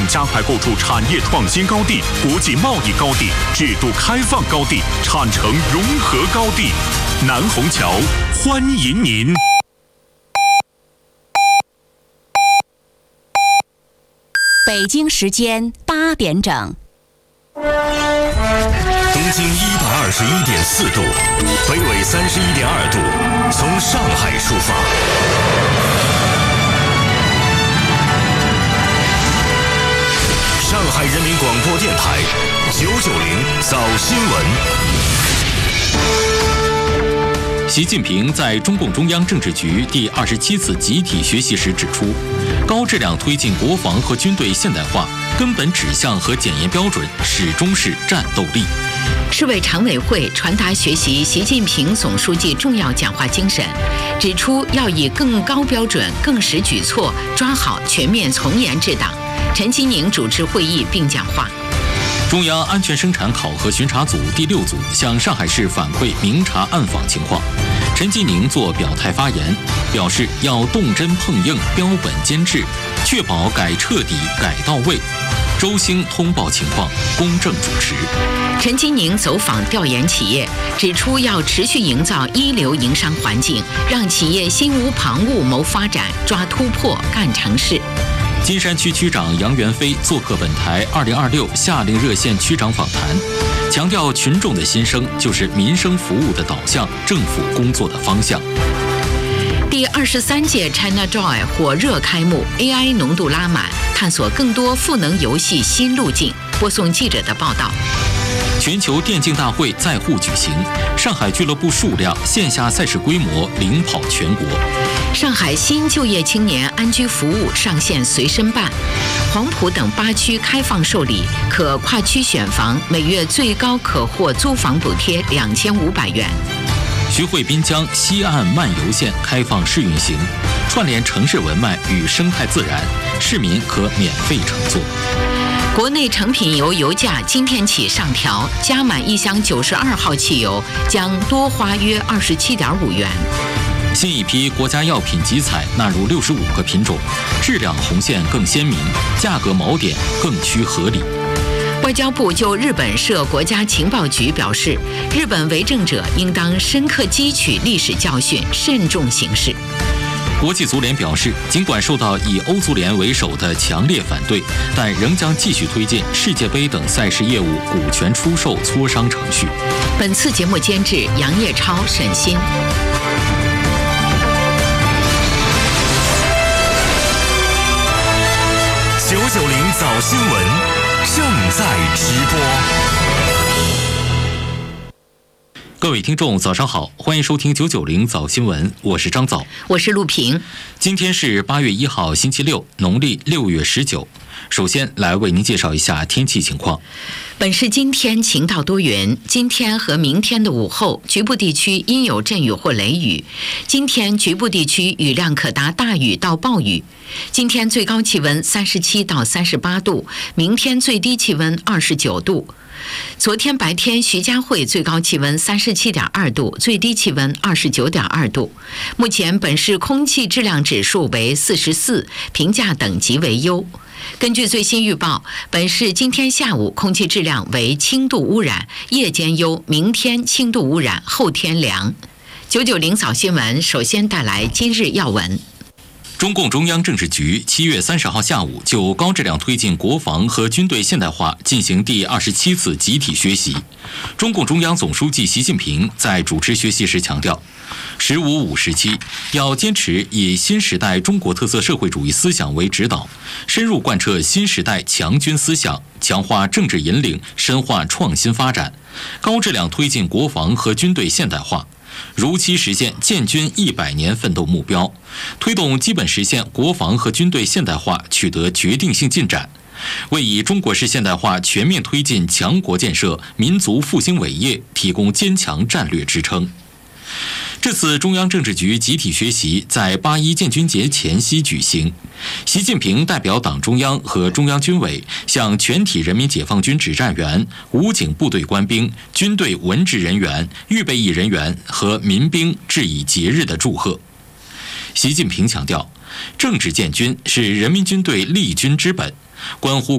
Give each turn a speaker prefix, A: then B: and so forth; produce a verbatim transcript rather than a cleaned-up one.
A: 加快构筑产业创新高地、国际贸易高地、制度开放高地、产城融合高地。南虹桥欢迎您。
B: 北京时间八点整。
C: 东经一百二十一点四度，北纬三十一点二度，从上海出发。上海人民广播电台九九零早新闻。
D: 习近平在中共中央政治局第二十七次集体学习时指出，高质量推进国防和军队现代化根本指向和检验标准始终是战斗力。
E: 市委常委会传达学习习近平总书记重要讲话精神，指出要以更高标准、更实举措抓好全面从严治党。陈吉宁主持会议并讲话。
D: 中央安全生产考核巡查组第六组向上海市反馈明察暗访情况，陈吉宁作表态发言，表示要动真碰硬、标本兼治，确保改彻底、改到位。周星通报情况，公正主持。
E: 陈吉宁走访调研企业，指出要持续营造一流营商环境，让企业心无旁骛谋发展，抓突破，干成事。
D: 金山区区长杨元飞做客本台二零二六夏令热线区长访谈，强调群众的心声就是民生服务的导向，政府工作的方向。
E: 第二十三届 ChinaJoy 火热开幕 ，A I 浓度拉满，探索更多赋能游戏新路径。播送记者的报道。
D: 全球电竞大会在沪举行，上海俱乐部数量、线下赛事规模领跑全国。
E: 上海新就业青年安居服务上线随身办，黄埔等八区开放受理，可跨区选房，每月最高可获租房补贴两千五百元。
D: 徐汇滨江西岸漫游线开放试运行，串联城市文脉与生态自然，市民可免费乘坐。
E: 国内成品油油价今天起上调，加满一箱九十二号汽油将多花约二十七点五元。
D: 新一批国家药品集采纳入六十五个品种，质量红线更鲜明，价格锚点更趋合理。
E: 外交部就日本设国家情报局表示，日本为政者应当深刻汲取历史教训，慎重行事。
D: 国际足联表示，尽管受到以欧足联为首的强烈反对，但仍将继续推进世界杯等赛事业务股权出售磋商程序。
E: 本次节目监制杨叶超、沈鑫。
C: 九九零早新闻正在直播。
D: 各位听众早上好，欢迎收听九九零早新闻，我是张早，
E: 我是陆平。
D: 今天是八月一号星期六，农历六月十九。首先来为您介绍一下天气情况。
E: 本市今天晴到多云，今天和明天的午后，局部地区阴有阵雨或雷雨。今天局部地区雨量可达大雨到暴雨。今天最高气温三十七到三十八度，明天最低气温二十九度。昨天白天徐家汇最高气温三十七点二度，最低气温二十九点二度。目前本市空气质量指数为四十四，评价等级为优。根据最新预报，本市今天下午空气质量为轻度污染，夜间优，明天轻度污染，后天良。九九零早新闻首先带来今日要闻。
D: 中共中央政治局七月三十号下午就高质量推进国防和军队现代化进行第二十七次集体学习。中共中央总书记习近平在主持学习时强调，十五五时期要坚持以新时代中国特色社会主义思想为指导，深入贯彻新时代强军思想，强化政治引领，深化创新发展，高质量推进国防和军队现代化，如期实现建军一百年奋斗目标，推动基本实现国防和军队现代化取得决定性进展，为以中国式现代化全面推进强国建设、民族复兴伟业提供坚强战略支撑。这次中央政治局集体学习在八一建军节前夕举行，习近平代表党中央和中央军委向全体人民解放军指战员、武警部队官兵、军队文职人员、预备役人员和民兵致以节日的祝贺。习近平强调，政治建军是人民军队立军之本，关乎